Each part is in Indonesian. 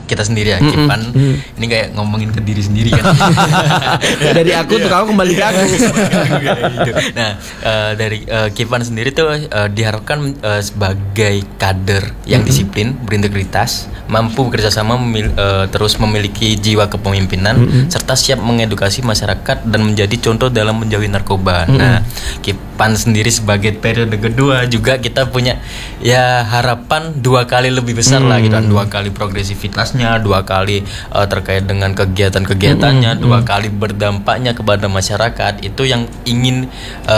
kita sendiri ya, Kipan. Ini kayak ngomongin ke diri sendiri kan. Dari aku tuh kamu kembali ke aku. Nah, dari Kipan sendiri tuh diharapkan sebagai kader yang disiplin, berintegritas, mampu bekerjasama, terus memiliki jiwa kepemimpinan, serta siap mengedukasi masyarakat dan menjadi contoh dalam menjauhi narkoba. Nah, Kipan sendiri sebagai periode kedua juga kita punya ya harapan 2 kali lebih besar lah gitu kan, 2 kali progresivitasnya, 2 kali terkait dengan kegiatan-kegiatannya, 2 kali berdampaknya kepada masyarakat. Itu yang ingin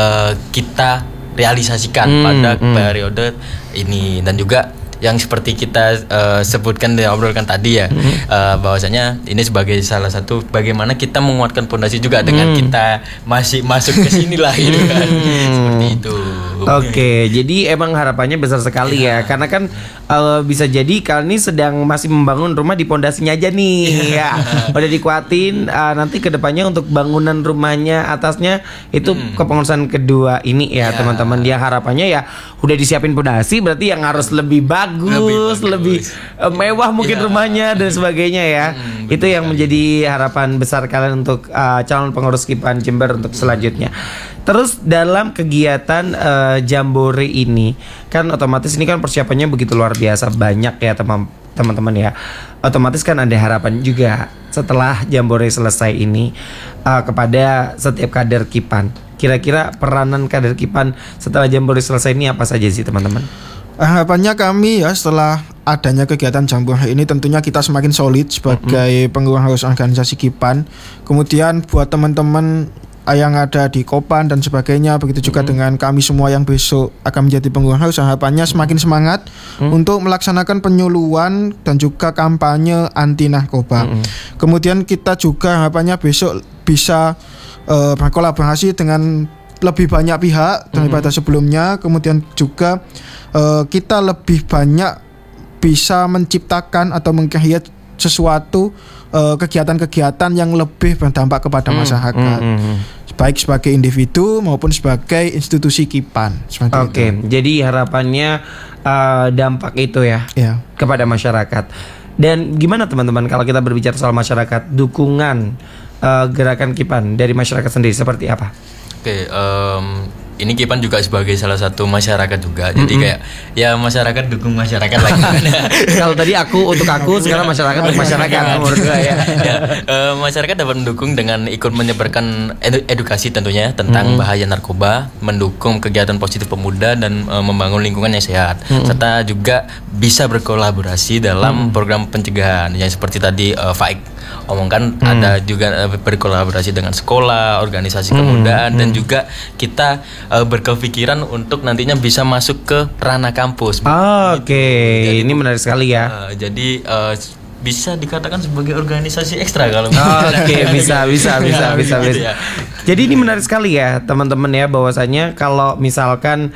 kita realisasikan pada periode ini. Dan juga yang seperti kita sebutkan dan obrolkan tadi ya, bahwasanya ini sebagai salah satu bagaimana kita menguatkan fondasi juga dengan kita masih masuk ke sini lah gitu kan. Seperti itu. Oke, jadi emang harapannya besar sekali ya, karena kan bisa jadi kalian ini sedang masih membangun rumah di pondasinya aja nih, ya. Udah dikuatin, nanti kedepannya untuk bangunan rumahnya atasnya itu kepengurusan kedua ini ya teman-teman. Dia harapannya ya udah disiapin pondasi, berarti yang harus lebih bagus, lebih mewah mungkin rumahnya dan sebagainya ya. Itu yang menjadi harapan besar kalian untuk calon pengurus Kipan Jember untuk selanjutnya. Terus dalam kegiatan Jambore ini kan otomatis ini kan persiapannya begitu luar biasa banyak ya teman-teman ya. Otomatis kan ada harapan juga setelah Jambore selesai ini kepada setiap kader Kipan. Kira-kira peranan kader Kipan setelah Jambore selesai ini apa saja sih teman-teman? Harapannya kami ya setelah adanya kegiatan Jambore ini tentunya kita semakin solid sebagai pengurus organisasi Kipan. Kemudian buat teman-teman yang ada di Kopan dan sebagainya, begitu juga dengan kami semua yang besok akan menjadi pengurus, harapannya semakin semangat untuk melaksanakan penyuluhan dan juga kampanye anti narkoba. Kemudian kita juga harapannya besok bisa berkolaborasi dengan lebih banyak pihak daripada sebelumnya. Kemudian juga kita lebih banyak bisa menciptakan atau meng-create sesuatu kegiatan-kegiatan yang lebih berdampak kepada masyarakat, baik sebagai individu maupun sebagai institusi Kipan. Oke, jadi harapannya dampak itu ya kepada masyarakat. Dan gimana teman-teman kalau kita berbicara soal masyarakat, dukungan gerakan Kipan dari masyarakat sendiri seperti apa? Oke, ini Kipan juga sebagai salah satu masyarakat juga. Jadi kayak ya masyarakat dukung masyarakat lagi. Kalau tadi untuk aku, sekarang masyarakat untuk masyarakat menurut gue ya. Masyarakat dapat mendukung dengan ikut menyebarkan edukasi tentunya tentang bahaya narkoba, mendukung kegiatan positif pemuda dan membangun lingkungan yang sehat. Serta juga bisa berkolaborasi dalam program pencegahan yang seperti tadi Faik omongkan, ada juga berkolaborasi dengan sekolah, organisasi kemudaan, dan juga kita berkepikiran untuk nantinya bisa masuk ke ranah kampus. Oke, ini menarik sekali ya. Jadi bisa dikatakan sebagai organisasi ekstra kalau bisa. Jadi ini menarik sekali ya teman-teman ya, bahwasanya kalau misalkan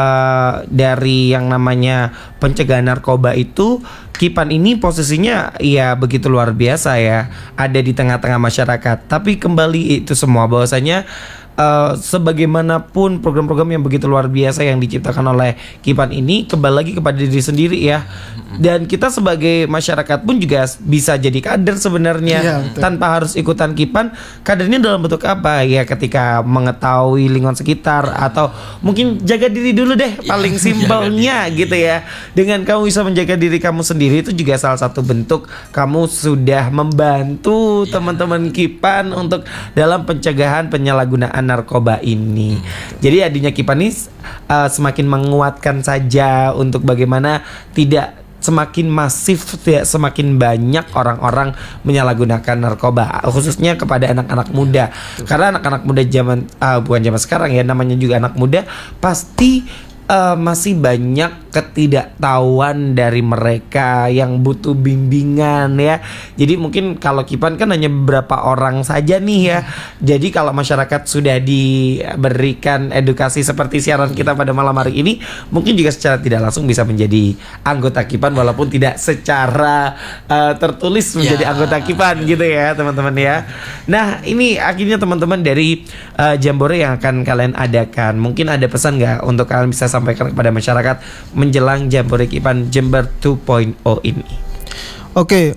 dari yang namanya pencegahan narkoba itu, Kipan ini posisinya ya begitu luar biasa ya, ada di tengah-tengah masyarakat. Tapi kembali itu semua bahwasanya sebagaimanapun program-program yang begitu luar biasa yang diciptakan oleh Kipan ini, kembali lagi kepada diri sendiri ya. Dan kita sebagai masyarakat pun juga bisa jadi kader sebenarnya, tanpa harus ikutan Kipan. Kadernya dalam bentuk apa ya, ketika mengetahui lingkungan sekitar, atau mungkin jaga diri dulu deh, paling simpelnya gitu ya. Dengan kamu bisa menjaga diri kamu sendiri, itu juga salah satu bentuk kamu sudah membantu teman-teman Kipan untuk dalam pencegahan penyalahgunaan narkoba ini. Jadi adanya Kipan ini semakin menguatkan saja untuk bagaimana tidak semakin masif, tidak semakin banyak orang-orang menyalahgunakan narkoba, khususnya kepada anak-anak muda. Karena anak-anak muda bukan zaman sekarang ya, namanya juga anak muda, pasti masih banyak ketidaktahuan dari mereka yang butuh bimbingan ya. Jadi mungkin kalau Kipan kan hanya beberapa orang saja nih ya. Jadi kalau masyarakat sudah diberikan edukasi seperti siaran kita pada malam hari ini, mungkin juga secara tidak langsung bisa menjadi anggota Kipan, walaupun tidak secara tertulis menjadi anggota Kipan gitu ya teman-teman ya. Nah ini akhirnya teman-teman dari Jambore yang akan kalian adakan, mungkin ada pesan nggak untuk kalian bisa sampaikan kepada masyarakat menjelang Jambore Kipan Jember 2.0 ini? Oke,